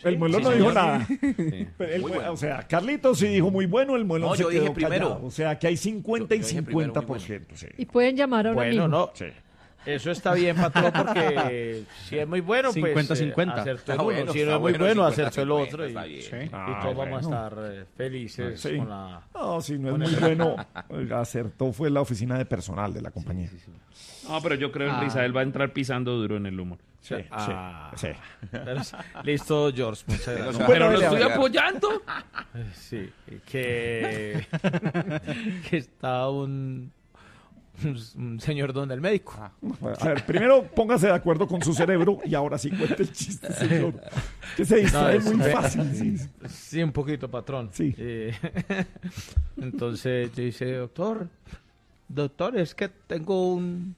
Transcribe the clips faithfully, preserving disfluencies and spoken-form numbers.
El Muelo sí, no señor. dijo nada. Sí. El, Bueno. O sea, Carlitos sí dijo muy bueno, el Muelo No, se yo quedó dije primero. callado. O sea, que hay cincuenta Yo- y yo dije primero, cincuenta muy por bueno. ciento. Sí. Y pueden llamar a un Bueno, amigo. no. Sí. Eso está bien, patrón, porque si es muy bueno, pues cincuenta cincuenta. eh, acertó el Está uno. bueno, si no está es muy bueno, bueno, cincuenta acertó el otro. Y, cincuenta, está bien. y Ah, todos vamos bueno. a estar eh, felices Sí. con la... No, si no es muy bueno, oiga, acertó fue la oficina de personal de la compañía. Sí, No, pero yo creo que Ah. Isabel va a entrar pisando duro en el humor. sí, Ah. sí. Pero- Listo, George, muchas gracias. No, Pero lo dele, estoy oiga. apoyando. Sí, que, que está un, un señor donde el médico. A ver, primero póngase de acuerdo con su cerebro y ahora sí cuente el chiste, señor. Que se distrae No, es- muy fácil. Sí. Sí, un poquito, patrón. Sí. Eh, entonces le dice, doctor, doctor, es que tengo un...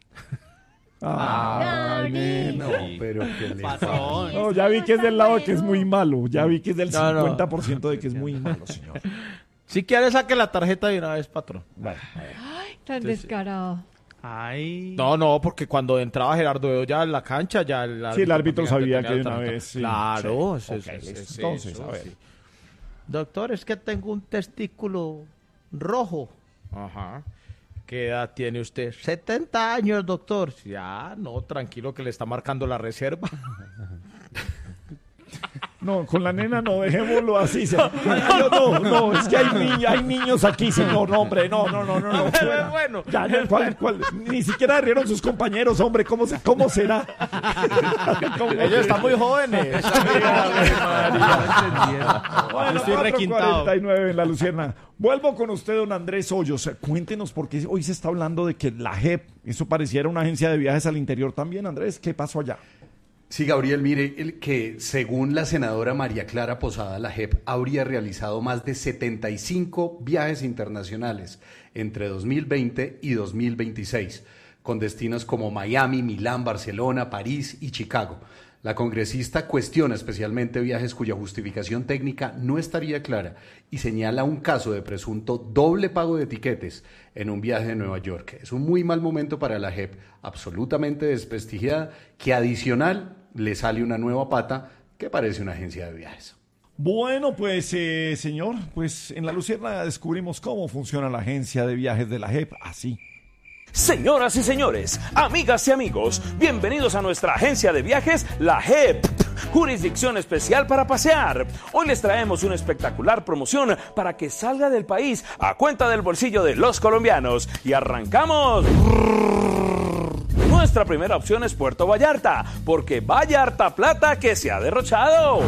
Ay, nena. Pero que le Patrón. No, ya vi que es del lado de que es muy malo. Ya vi que es del No, no. cincuenta por ciento de que es muy malo, señor. Si quiere, saque la tarjeta de una vez, patrón. Bueno, a ver. Tan Entonces- descarado. Ay. No, no, porque cuando entraba Gerardo ya en la cancha, ya el árbitro, Sí, el árbitro tenía sabía tener que de una tarjeta. vez, sí. Claro, Sí. es- Ok, es- listo. es Entonces, eso, a ver. sí. Doctor, es que tengo un testículo rojo. Ajá. ¿Qué edad tiene usted? setenta años, doctor. Ya, no, tranquilo que le está marcando la reserva. No, con la nena no, dejémoslo así. se- Yo no, no, es que hay, ni- hay niños aquí, señor. No, hombre, no, no, no, no. no Pero fuera. es bueno. Ya, ya, ¿cuál- cuál? Ni siquiera rieron sus compañeros, hombre. ¿Cómo, se- cómo será? ¿Cómo Ellos será? están muy jóvenes. Bueno, estoy requintado. cuatro cuarenta y nueve en la Lucierna. Vuelvo con usted, don Andrés Hoyos. Cuéntenos por qué hoy se está hablando de que la J E P, eso pareciera una agencia de viajes al interior también, Andrés. ¿Qué pasó allá? Sí, Gabriel, mire el que según la senadora María Clara Posada, la J E P habría realizado más de setenta y cinco viajes internacionales entre dos mil veinte y dos mil veintiséis, con destinos como Miami, Milán, Barcelona, París y Chicago. La congresista cuestiona especialmente viajes cuya justificación técnica no estaría clara y señala un caso de presunto doble pago de tiquetes en un viaje de Nueva York. Es un muy mal momento para la J E P, absolutamente desprestigiada, que adicional le sale una nueva pata que parece una agencia de viajes. Bueno, pues, eh, señor, pues en la Lucierna descubrimos cómo funciona la agencia de viajes de la J E P, así. Señoras y señores, amigas y amigos, bienvenidos a nuestra agencia de viajes, la J E P, Jurisdicción Especial para Pasear. Hoy les traemos una espectacular promoción para que salga del país a cuenta del bolsillo de los colombianos. Y arrancamos. Nuestra primera opción es Puerto Vallarta, porque vaya harta plata que se ha derrochado.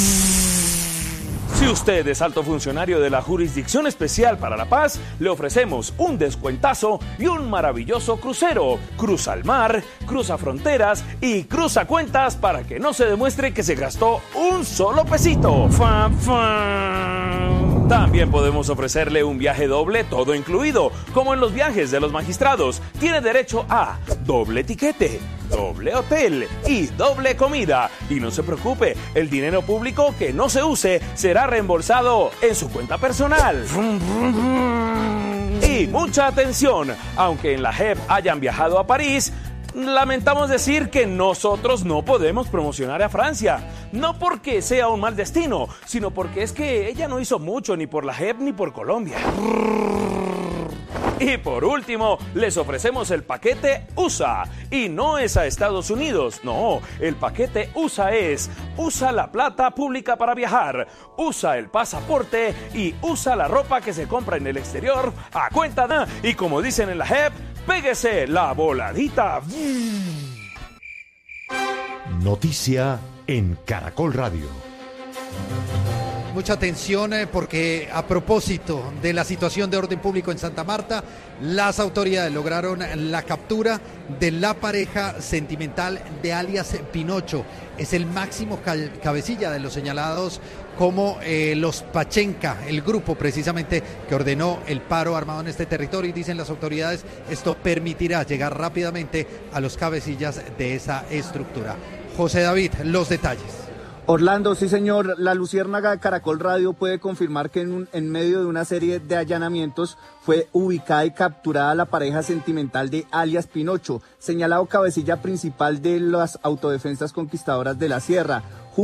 Si usted es alto funcionario de la Jurisdicción Especial para la Paz, le ofrecemos un descuentazo y un maravilloso crucero. Cruza al mar, cruza fronteras y cruza cuentas para que no se demuestre que se gastó un solo pesito. Fan, fan. También podemos ofrecerle un viaje doble todo incluido, como en los viajes de los magistrados. Tiene derecho a doble tiquete, doble hotel y doble comida. Y no se preocupe, el dinero público que no se use será reembolsado en su cuenta personal. Y mucha atención, aunque en la J E P hayan viajado a París, lamentamos decir que nosotros no podemos promocionar a Francia. No porque sea un mal destino, sino porque es que ella no hizo mucho ni por la J E P ni por Colombia. Y por último, les ofrecemos el paquete U S A. Y no es a Estados Unidos, no. El paquete U S A es: usa la plata pública para viajar, usa el pasaporte y usa la ropa que se compra en el exterior a cuenta de... Y como dicen en la J E P, péguese la voladita. Noticia en Caracol Radio. Mucha atención eh, porque a propósito de la situación de orden público en Santa Marta, las autoridades lograron la captura de la pareja sentimental de alias Pinocho. Es el máximo cal- cabecilla de los señalados como eh, los Pachenca, el grupo precisamente que ordenó el paro armado en este territorio, y dicen las autoridades, esto permitirá llegar rápidamente a los cabecillas de esa estructura. José David, los detalles. Orlando, sí señor, la Luciérnaga de Caracol Radio puede confirmar que en, un, en medio de una serie de allanamientos fue ubicada y capturada la pareja sentimental de alias Pinocho, señalado cabecilla principal de las autodefensas conquistadoras de la Sierra.